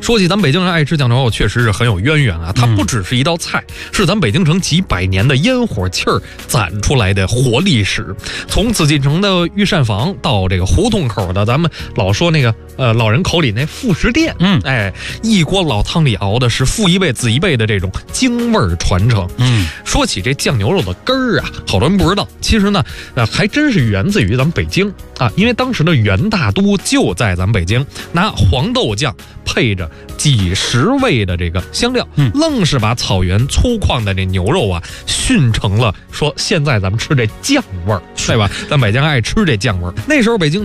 说起咱北京人爱吃酱牛肉，确实是很有渊源啊。它不只是一道菜，是咱北京城几百年的烟火气儿攒出来的活历史。从紫禁城的御膳房到这个胡同口的咱们老说那个老人口里那副食店，一锅老汤里熬的是父一辈子一辈的这种京味儿传承。说起这酱牛肉的根儿啊，好多人不知道，其实呢，还真是源自于咱们北京啊，因为当时的元大都就在咱们北京，拿黄豆酱配着几十味的这个香料，愣是把草原粗犷的这牛肉啊熏成了说现在咱们吃这酱味儿，对吧？咱北京爱吃这酱味儿。那时候北京